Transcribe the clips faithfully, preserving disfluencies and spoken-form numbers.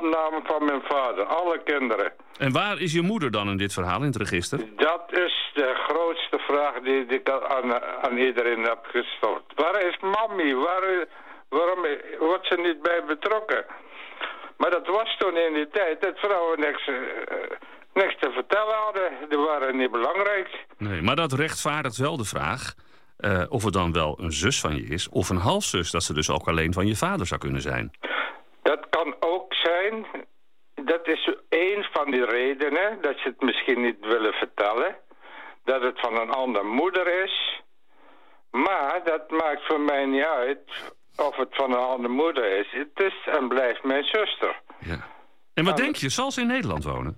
opname van mijn vader. Alle kinderen. En waar is je moeder dan in dit verhaal, in het register? Dat is de grootste vraag die, die ik aan, aan iedereen heb gesteld. Waar is mami? Waar, waarom wordt ze niet bij betrokken? Maar dat was toen in die tijd dat vrouwen niks, uh, niks te vertellen hadden. Die waren niet belangrijk. Nee, maar dat rechtvaardigt wel de vraag... Uh, of het dan wel een zus van je is of een halfzus... dat ze dus ook alleen van je vader zou kunnen zijn. Dat kan ook zijn. Dat is één van die redenen dat ze het misschien niet willen vertellen. Dat het van een andere moeder is. Maar dat maakt voor mij niet uit of het van een andere moeder is. Het is en blijft mijn zuster. Ja. En wat en, denk je, zal ze in Nederland wonen?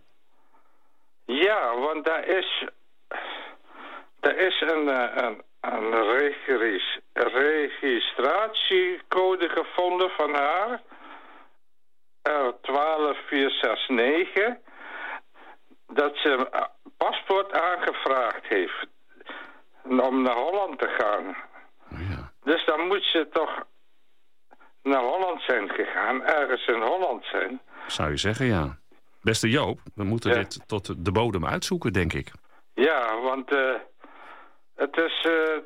Ja, want daar is... Er is een... een een regis, registratiecode gevonden van haar. R twaalf vier zes negen. Dat ze een paspoort aangevraagd heeft. Om naar Holland te gaan. Ja. Dus dan moet ze toch naar Holland zijn gegaan. Ergens in Holland zijn. Zou je zeggen, ja. Beste Joop, we moeten ja. dit tot de bodem uitzoeken, denk ik. Ja, want... Uh, Het is... Uh,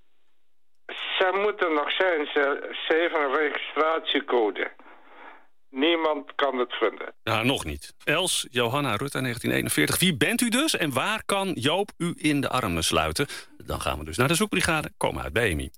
ze moeten nog zijn. Ze, ze heeft een registratiecode. Niemand kan het vinden. Nou, nog niet. Els Johanna Rutte, negentien eenenveertig. Wie bent u dus en waar kan Joop u in de armen sluiten? Dan gaan we dus naar de zoekbrigade. Kom uit bij Amy.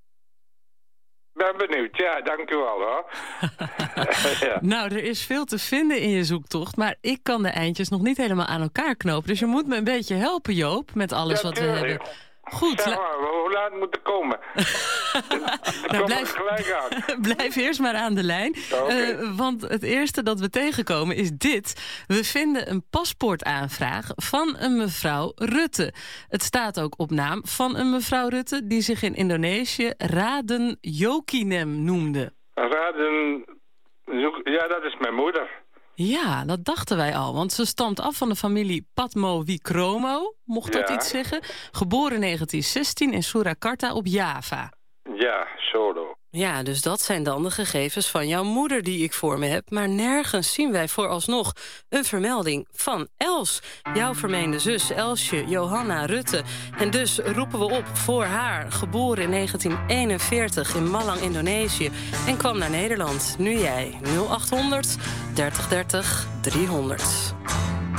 Ben benieuwd. Ja, dank u wel hoor. ja. Nou, er is veel te vinden in je zoektocht... maar ik kan de eindjes nog niet helemaal aan elkaar knopen. Dus je moet me een beetje helpen, Joop, met alles ja, wat we hebben. Goed. Zeg maar, hoe laat moet er komen? nou, blijf, gelijk aan. blijf eerst maar aan de lijn. Okay. Uh, want het eerste dat we tegenkomen is dit. We vinden een paspoortaanvraag van een mevrouw Rutte. Het staat ook op naam van een mevrouw Rutte... die zich in Indonesië Raden Jokinem noemde. Raden... Ja, dat is mijn moeder. Ja, dat dachten wij al, want ze stamt af van de familie Patmowikromo, mocht dat ja. iets zeggen. Geboren negentien zestien in Surakarta op Java. Ja, solo. Ja, dus dat zijn dan de gegevens van jouw moeder die ik voor me heb. Maar nergens zien wij vooralsnog een vermelding van Els. Jouw vermeende zus Elsje Johanna Rutte. En dus roepen we op voor haar, geboren in negentien eenenveertig in Malang, Indonesië. En kwam naar Nederland. Nu jij, nul achthonderd dertig dertig driehonderd.